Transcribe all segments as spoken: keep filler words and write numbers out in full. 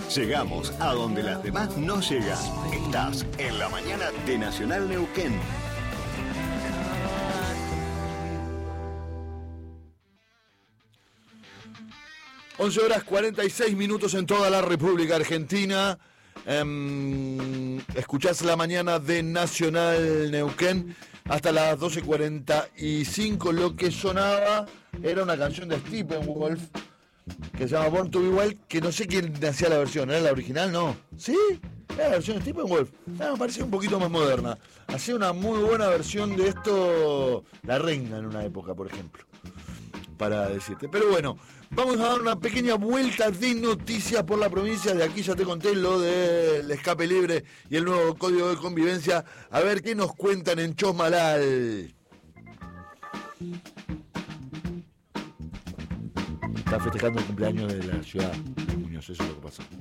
Llegamos a donde las demás no llegan. Estás en la mañana de Nacional Neuquén. once horas cuarenta y seis minutos en toda la República Argentina. Um, escuchás la mañana de Nacional Neuquén hasta las doce cuarenta y cinco. Lo que sonaba era una canción de Steppenwolf que se llama Born to Be Wild, que no sé quién hacía la versión. ¿Era la original? No. ¿Sí? Era la versión de Steppenwolf. Ah, me parecía un poquito más moderna. Hacía una muy buena versión de esto La Renga en una época, por ejemplo, para decirte. Pero bueno, vamos a dar una pequeña vuelta de noticias por la provincia. De aquí ya te conté lo del escape libre y el nuevo código de convivencia. A ver qué nos cuentan en Chosmalal. Está festejando el cumpleaños de la ciudad de Muñoz, eso es lo que pasa.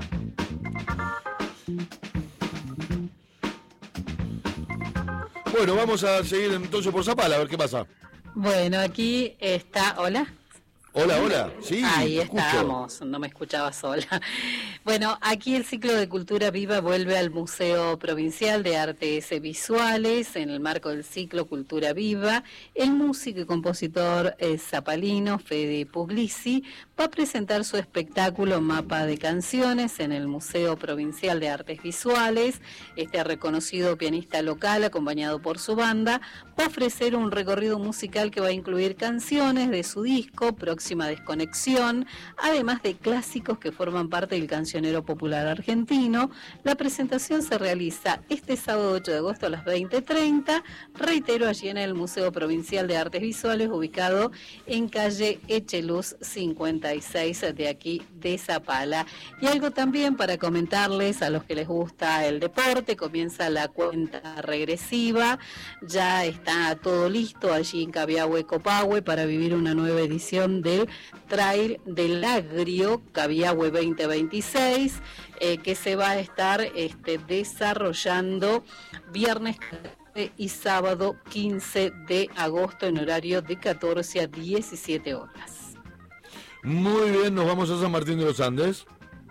Bueno, vamos a seguir entonces por Zapala, a ver qué pasa. Bueno, aquí está... ¿Hola? Hola, hola, sí, ahí te escucho. estamos, no me escuchaba sola. Bueno, aquí el ciclo de Cultura Viva vuelve al Museo Provincial de Artes Visuales en el marco del ciclo Cultura Viva. El músico y compositor eh, zapalino Fede Puglisi va a presentar su espectáculo Mapa de Canciones en el Museo Provincial de Artes Visuales. Este reconocido pianista local, acompañado por su banda, va a ofrecer un recorrido musical que va a incluir canciones de su disco Próxima Desconexión, además de clásicos que forman parte del cancionero popular argentino. La presentación se realiza este sábado ocho de agosto a las veinte treinta, reitero, allí en el Museo Provincial de Artes Visuales, ubicado en calle Echeluz cincuenta y seis de aquí de Zapala. Y algo también para comentarles a los que les gusta el deporte: comienza la cuenta regresiva, ya está todo listo allí en Cabiahue Copahue para vivir una nueva edición del Trail del Agrio Cabiahue veinte veintiséis, eh, que se va a estar este, desarrollando viernes y sábado quince de agosto en horario de catorce a diecisiete horas. Muy bien, nos vamos a San Martín de los Andes.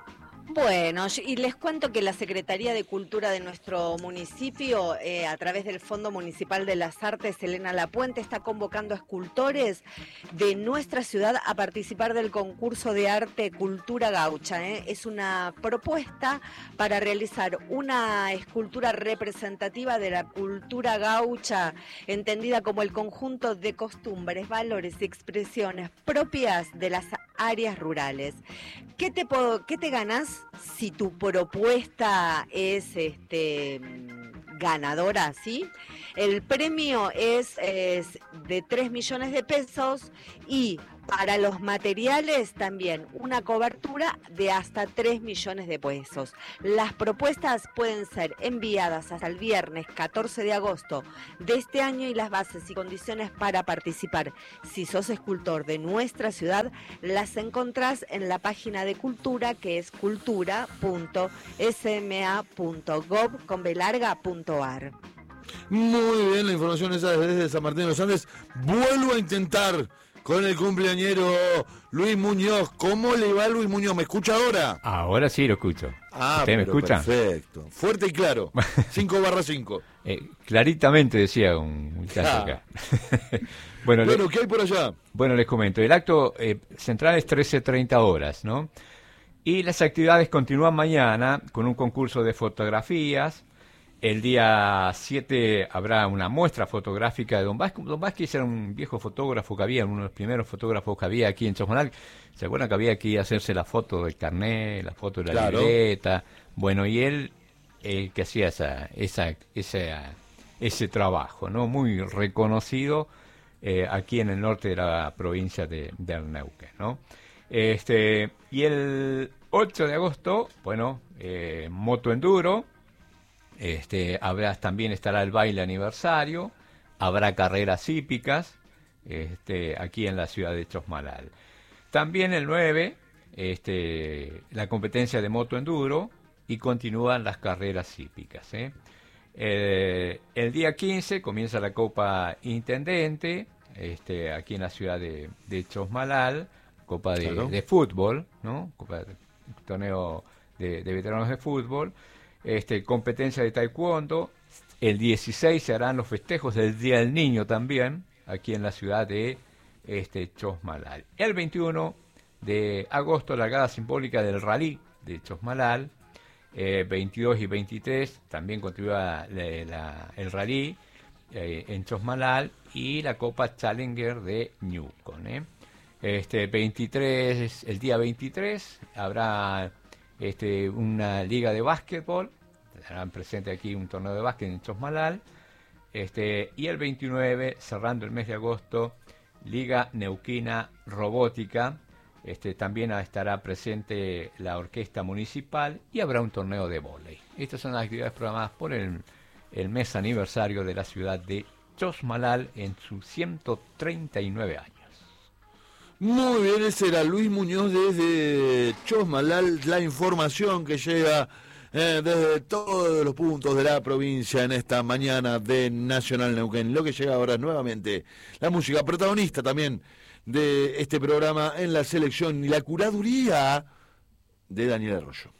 Bueno, y les cuento que la Secretaría de Cultura de nuestro municipio, eh, a través del Fondo Municipal de las Artes, Elena Lapuente, está convocando a escultores de nuestra ciudad a participar del concurso de arte Cultura Gaucha. ¿eh? Es una propuesta para realizar una escultura representativa de la cultura gaucha, entendida como el conjunto de costumbres, valores y expresiones propias de las áreas rurales. ¿Qué te, puedo, qué te ganás si tu propuesta es este ganadora, ¿sí? El premio es, es de tres millones de pesos y para los materiales también una cobertura de hasta tres millones de pesos. Las propuestas pueden ser enviadas hasta el viernes catorce de agosto de este año y las bases y condiciones para participar, si sos escultor de nuestra ciudad, las encontrás en la página de Cultura, que es cultura punto s m a punto gov con b larga punto a r. Muy bien, la información esa desde San Martín de los Andes. Vuelvo a intentar con el cumpleañero Luis Muñoz. ¿Cómo le va, Luis Muñoz? ¿Me escucha ahora? Ahora sí lo escucho. Ah, ¿Usted me escucha? Perfecto. Fuerte y claro. cinco barra cinco. Eh, claritamente decía un muchacho Ah. acá. bueno, Bueno, le, ¿qué hay por allá? bueno, les comento. El acto eh, central es trece treinta horas, ¿no? Y las actividades continúan mañana con un concurso de fotografías. El día siete habrá una muestra fotográfica de Don Vázquez. Don Vázquez era un viejo fotógrafo que había, uno de los primeros fotógrafos que había aquí en Chosmalal. ¿Se acuerdan que había que hacerse la foto del carnet, la foto de la Claro. libreta? Bueno, y él, el que hacía esa, esa, esa, ese trabajo, ¿no? Muy reconocido eh, aquí en el norte de la provincia de, de Neuquén, ¿no? Este, y el ocho de agosto, bueno, eh, Moto Enduro. Este, habrá, también estará el baile aniversario, habrá carreras hípicas este, aquí en la ciudad de Chosmalal. También el nueve, este, la competencia de moto enduro y continúan las carreras hípicas. ¿eh? Eh, el día quince comienza la Copa Intendente este, aquí en la ciudad de, de Chosmalal, Copa de, Claro. de fútbol, ¿no? Copa de, torneo de, de veteranos de fútbol, este, competencia de taekwondo. El dieciséis se harán los festejos del Día del Niño también, aquí en la ciudad de este, Chosmalal. El veintiuno de agosto, largada simbólica del rally de Chosmalal. Eh, veintidós y veintitrés también continúa la, la, el rally eh, en Chosmalal y la Copa Challenger de Newcon. ¿eh? Este, veintitrés, el día veintitrés habrá este, una liga de básquetbol, estarán presente aquí un torneo de básquet en Chosmalal, este, y el veintinueve, cerrando el mes de agosto, Liga Neuquina Robótica. Este, también estará presente la orquesta municipal y habrá un torneo de vóley. Estas son las actividades programadas por el, el mes aniversario de la ciudad de Chosmalal en sus ciento treinta y nueve años. Muy bien, ese era Luis Muñoz desde Chosmalal, la información que llega eh, desde todos los puntos de la provincia en esta mañana de Nacional Neuquén. Lo que llega ahora es nuevamente la música protagonista también de este programa en la selección y la curaduría de Daniel Arroyo.